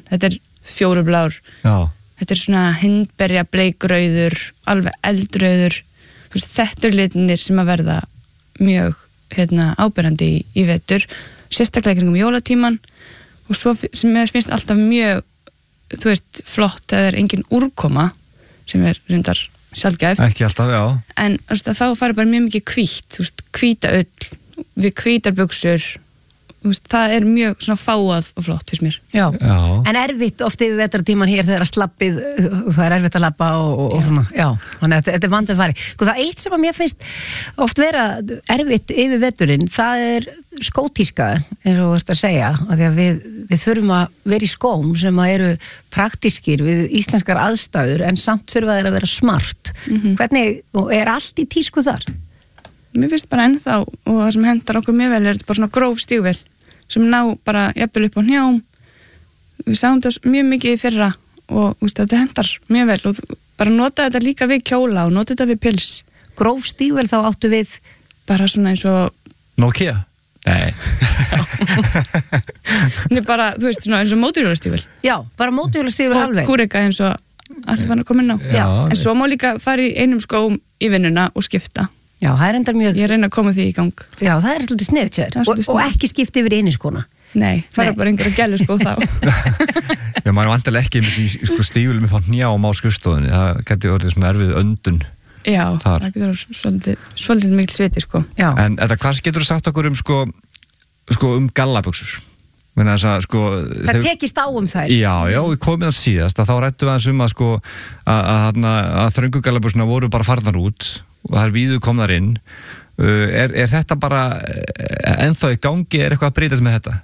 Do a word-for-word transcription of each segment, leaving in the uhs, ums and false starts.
þetta er fjólublár Já. þetta er svona hindberja bleikrauður alveg eldrauður þú veist, þetta er litinir sem að verða mjög hérna, áberandi í, í vetur sérstaklega kringum jólatíman og svo sem mér finnst alltaf mjög þú veist, flott að það er engin úrkoma sem er reyndar sjaldgæf ekki alltaf, já en þú veist, þá farið bara mjög mikið hvítt þú veist, hvíta ull við hvítar buxur veist, það er mjög svona fáað og flott fyrst mér. Já. Já. En erfitt oft yfir vetrartíman hér þegar að slappið, það er erfitt að labba og, og svona, já, þannig að þetta er vandað fari. Sko það eitt sem að mér finnst oft vera erfitt yfir veturinn, það er skótíska, eins og þú veist að segja, að því að við, við þurfum að vera í skóm sem að eru praktískir við íslenskar aðstæður en samt þurfa þeir að vera smart. Mm-hmm. Hvernig, og er allt í tísku þar? Mér finnst bara ennþá og það sem hendar okkur mjög vel er þetta bara svona gróf stígvél sem ná bara jafnvel upp á hnjám við sáum þetta mjög mikið í fyrra og úst, þetta hendar mjög vel og bara nota þetta líka við kjóla og nota þetta við pils. Gróf stígvél þá áttu við bara svona eins og Nokia? Nei. Nei bara, þú veist, svona eins og mótorhjólastígvél. Já, bara mótorhjólastígvél alveg. Og kúreka eins og allir fann að koma inn á. Já. En svo má líka fara í einum skóm í vinnuna og skipta. Já, það er endar mjög... Ég reyna að koma því í gang. Já, það er alltaf sniðt sér. Og, og ekki skipti yfir einiskona. Nei, fara bara einhverja gælu sko þá. Já, maður er vantilega ekki með því sko, stígvélum upp á hnjám á skrifstofunni. Það geti orðið svona erfið öndun. Já, þar. það getur svolítið, svolítið mikil sviti sko. Já. En þetta, hvað getur þú sagt okkur um, sko, sko, um gallabuxur? Að, sko, það þeir... tekist á um þær. Já, já, við komum að síðast að þá rættum við aðeins um að, sko, að, að, að, að þröngu gallabuxuna voru bara farnar út og það er víðu komnar inn. Uh, er, er þetta bara ennþá í gangi, er eitthvað að breytast með þetta?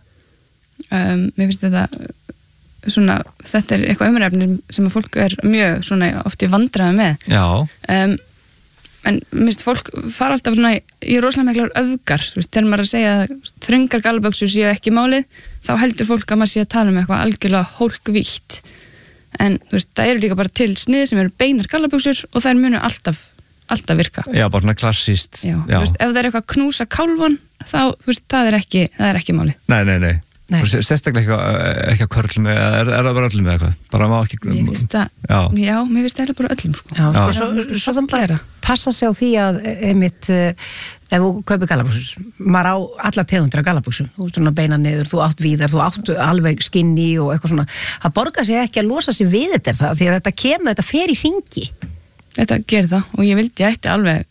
Um, mér finnst þetta svona, þetta er eitthvað umræfni sem að fólk er mjög svona oft í vandræði með. Já. Um, en mér finnst fólk fara alltaf svona í, í rosalega miklar öfgar, þú veist, þegar maður er að segja að þröngar gallaböksur séu ekki málið, þá heldur fólk að maður sé að tala um eitthvað algjörlega hólkvítt. En þú veist, það eru líka bara til snið sem eru beinar gallaböksur og þær munu alltaf alltaf virka. Já, bara svona klassíst. Já, já. Þú veist, ef það er eitthvað knúsa kálfan, þá, þú veist, það er ekki, það er ekki máli. Nei, nei, nei. nei. Sérstaklega eitthvað, ekki að körl með, er, er það bara öllum með eitthvað? Bara má ekki... Mér finnst það, já. já, mér finnst það bara öllum, sko. Já, sko, já. svo, svo þannig bara passa sig á því að, einmitt, ef þú kaupir gallabuxur, maður á alla tegundra gallabuxum, þú veist svona beina niður, þú átt víðar, þú átt alveg skinny og eitthvað svona, það borgar sig ekki að losa sig við þetta það, því að þetta kemur, þetta fer í hringi. Þetta gerir það og ég vildi ætti alveg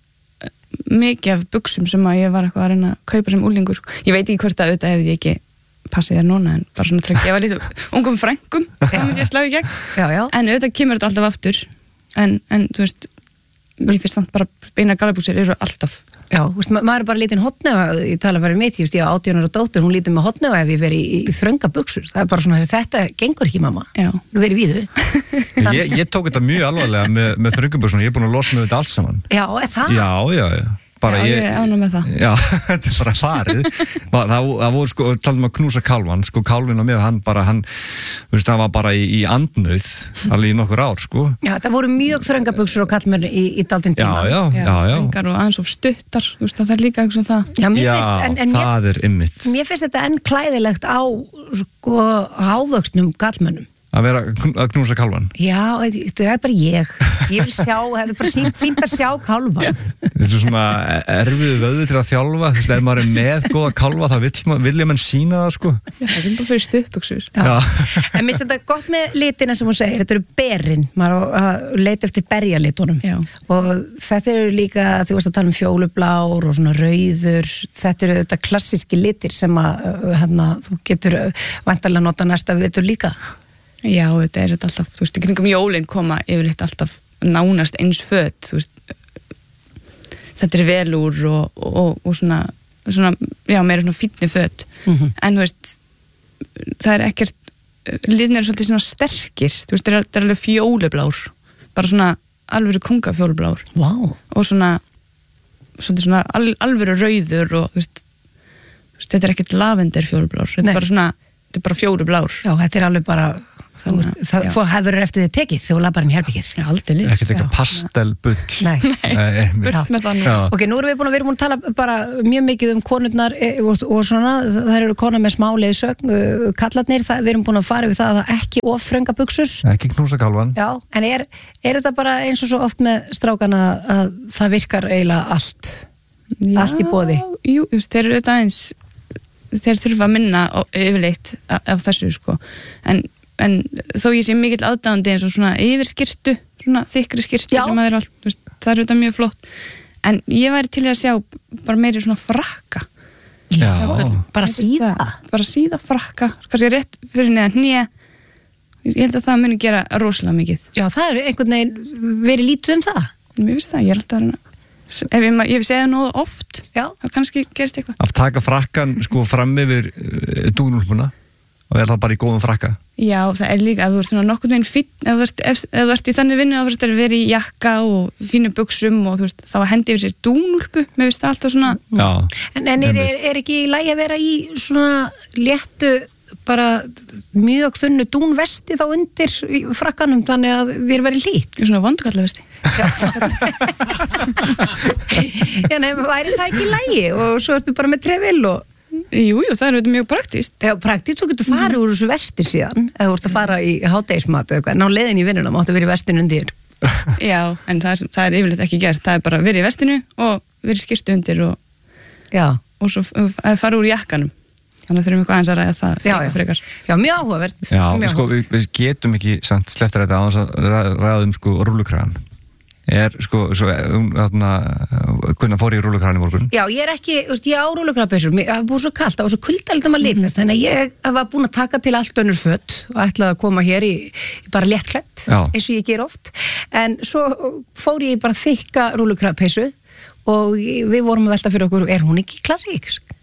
mikið af buxum sem að ég var eitthvað að reyna að kaupa sem úlingur. Ég veit ekki hvort að auðvitað ef ég ekki passi þér núna en bara svona til að gefa lítið ungum frængum þá myndi ég slá í gegn. Já, já. En auðvitað kemur þetta alltaf aftur en, en þú veist, mér finnst samt bara beina gallabuxur eru alltaf. Já, þú veist, ma maður er bara lítinn hotnauga, ég tala að vera mitt, ég veist, ég á átján ára dóttur, hún lítur með hotnauga ef ég veri í, í þrönga buxur. Það er bara svona, þetta gengur ekki mamma. Já. Þú verið víðu. ég, ég tók þetta mjög alvarlega með, með þröngubuxuna, ég er búin að losa með þetta allt saman. Já, er það? Já, já, já. Bara já, ég, ég ánum með það. Já, þetta er bara farið. það, það voru sko, talaðum að knúsa kálvan, sko kálvin á mig, hann bara, hann, þú veist, hann var bara í, í andnauð, alveg í nokkur ár, sko. Já, það voru mjög þrönga buxur og kallmenn í, í daldinn tíma. Já, já, já, já. Þröngar og aðeins of stuttar, þú veist, það er líka eitthvað sem það. Já, mér já finnst, en, en það mér, er ymmit. mér finnst þetta enn klæðilegt á, sko, hávöxnum kallmennum. Að vera að knúsa kálvan. Já, það er bara ég. Ég vil sjá, það er bara sínt fínt að sjá kálvan. Þetta er svona erfiðu vöðu til að þjálfa, þú veist, ef maður er með góða kálfa, þá vill, vill ég mann sína það, sko. Já, það er bara fyrir stuttbuxur. Já. Já. En mér finnst þetta gott með litina sem hún segir, þetta eru berin, maður að leita eftir berjalitunum. Já. Og þetta eru líka, þú veist að tala um fjólublár og svona rauður, þetta eru þetta klassíski litir sem að, hérna, þú getur væntanlega nota næsta vetur líka. Já, þetta er þetta alltaf, þú veist, í kringum jólin koma yfirleitt alltaf nánast eins föt, þú veist, þetta er velúr og, og, og svona, svona, já, meira svona fínni föt, Mm-hmm. en þú veist, það er ekkert, liðin eru svolítið svona sterkir, þú veist, það er, það er alveg fjólublár, bara svona alvöru kongafjólublár. Vá. Wow. Og svona, svolítið svona al, alvöru rauður og, þú veist, þú veist, þetta er ekkert lavender fjólublár, þetta Nei. er bara svona, þetta er bara fjólublár. Já, þetta er alveg bara Þú veist, það fór hefur eftir þið tekið þegar þú labbar inn í herbyggið. Já, aldrei lýs. Ekkert eitthvað pastelbull. Nei. Nei, Burt með þannig. Já. Ok, nú erum við búin að, við erum búin að tala bara mjög mikið um konurnar e, og, og svona, það eru konar með smá leiðsögn, uh, kallarnir, það, við erum búin að fara við það að það ekki of þrönga buxur. Ekki knúsa kálfan. Já, en er, er þetta bara eins og svo oft með strákana að það virkar eiginlega allt, Já, allt í boði? Jú, just, þeir eru þetta eins, þeir þurfa að minna á, yfirleitt af, af þessu sko, en en þó ég sé mikill aðdáandi eins og svona yfirskirtu, svona þykkri skirtu Já. sem að er allt, veist, það er auðvitað mjög flott en ég væri til að sjá bara meiri svona frakka Já. Bara Mér finnst síða? það, bara síða frakka, kannski rétt fyrir neðan hné ég held að það muni gera rosalega mikið. Já, það er einhvern veginn verið lítið um það. Mér finnst það, ég er alltaf að reyna ef ég, ég segja nógu oft Já. þá kannski gerist eitthvað. Að taka frakkan sko fram yfir uh, dúnúlpuna og er það bara í góðum frakka. Já, það er líka að þú ert svona nokkurn veginn fínn, ef þú ert, ef, ef þú ert í þannig vinnu þá þú ert að vera í jakka og fínu buxum og þú veist, þá að hendi yfir sér dúnúlpu, mér finnst það alltaf svona Já. En, en er, er, er ekki í lagi að vera í svona léttu, bara mjög þunnu dúnvesti þá undir í frakkanum þannig að þér verið hlýtt? svona vondkallavesti. Já, nefnum, væri það ekki í lagi og svo ertu bara með trefil og Jú, jú, það er auðvitað mjög praktíst. Já, praktíst, þú getur farið úr þessu vesti síðan eða þú ert að fara í hádegismat eða eitthvað, ná leiðin í vinnuna, máttu verið í vestinu undir. Já, en það er, það er yfirleitt ekki gert, það er bara verið í vestinu og verið skyrtu undir og, Já, og svo að fara úr jakkanum. Þannig að þurfum eitthvað aðeins að ræða það já, líka já. frekar. Já, mjög áhugavert. Já, mjög sko, við, við getum ekki samt sleftar þetta á þess að ræða- ræða um sko rúlukragan. Er sko, svo, um, þarna, hvernig fór ég í rúlukragan í morgun? Já, ég er ekki, þú veist, ég á rúlukrabbeysur, það var búið svo kalt, það var svo kuldaldum að litnast, þannig að ég var búin að taka til allt önnur föt og ætlaði að koma hér í, í bara léttklætt, Já. eins og ég ger oft, en svo fór ég í bara þykka rúlukrabbeysu og við vorum að velta fyrir okkur, er hún ekki klassísk?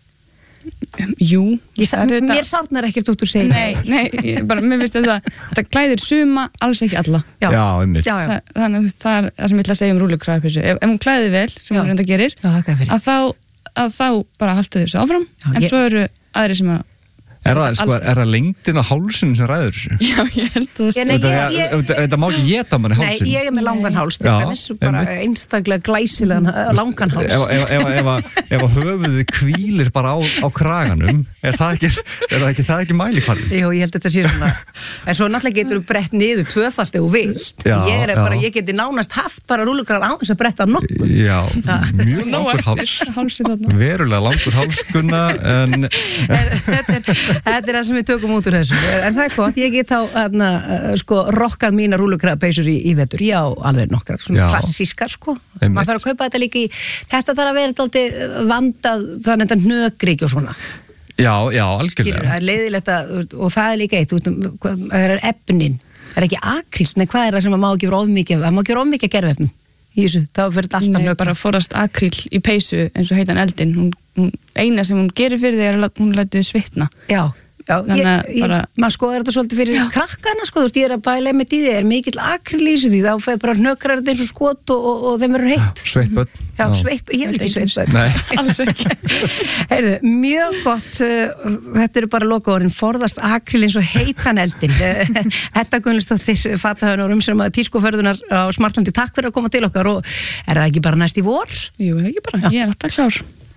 Jú, Ég, það er auðvitað- mér sárnar ekkert út úr segja. Nei, nei, ég bara, mér finnst þetta, þetta klæðir suma, alls ekki alla. Já, Já, einmitt. já, já. Þa, þannig að þú veist, það er það sem ég ætla að segja um rúlukrafissu. Ef, ef hún klæði vel, sem Já. hún reynda gerir, Já, þakka fyrir. að þá, að þá bara haltu þessu áfram, Já, en ég- svo eru aðri sem að, Er það, sko, Alls- er það lengdin á hálsinu sem ræður þessu? já, ég held að það Ég- sé. Nei, Þetta ég- ég- þetta- þetta má ekki geta manni Nei, hálsinu. ég er með langan háls, til Já, dæmis, bara einmitt. einstaklega glæsilegan uh, langan háls. Ef, ef, ef, ef, ef, ef að höfuðu kvílir bara á, á kraganum, er það ekki, er það ekki, það ekki mælikvarði? Jú, ég held að þetta sé svona en svo náttúrulega getur þú brett niður tvöfast ef þú vilt. Já, ég er já. bara, ég geti nánast haft bara rúlukrar á þess að bretta nokkuð. Já, mjög Nóg langur eftir háls. hálsi þarna. Verulega langur hálskunna, en þetta, er, þetta er það sem við tökum út úr þessu en það er gott, ég get þá aðna, uh, sko, rokkað mína rúlukrabbeysur í, í vetur, já, alveg nokkrar svona Já. klassískar, sko Einmitt. maður þarf að kaupa þetta líka í þetta þarf að vera dálítið vandað þannig að þetta hnökrik og svona já, já, Skilur, algjörlega. það er leiðilegt að, og það er líka eitt, þú veist, hvað- það er efnin það er ekki akrilt, nei hvað er það sem að má ekki vera of mikið, það má ekki vera of mikið gerfefnum í þessu, þá fyrir þetta alltaf Nei, nökra bara forast akríl í peysu eins og heitan eldin. Hún, hún, eina sem hún gerir fyrir þig er að lát- hún lætur þig svitna. já, já, Þannig ég, að ég, bara- maður skoður þetta svolítið fyrir krakkana, sko, þú veist, ég er að bæla með í því, er mikill akril í þessu því, þá fer bara nökrar þetta eins og skot og, og, og þeim eru heitt Sveitbönn. já, sveitt, ég hef ekki sveitt Nei. Alls ekki. Heyrðu, mjög gott, uh, þetta eru bara lokaorðin, forðast akril eins og heitan eldin. Þetta Gunnlaugsdóttir, fatahöfn sem að tískuförðunar á Smartlandi, takk fyrir að koma til okkar og er það ekki bara næst í vor? Jú, er ekki bara, ég er alltaf klár.